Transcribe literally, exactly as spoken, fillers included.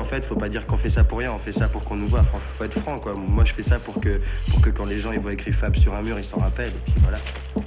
en fait, faut pas dire qu'on fait ça pour rien, on fait ça pour qu'on nous voit. Enfin, faut être franc, quoi. Moi, je fais ça pour que, pour que quand les gens ils voient écrit Fab sur un mur, ils s'en rappellent. Et puis voilà.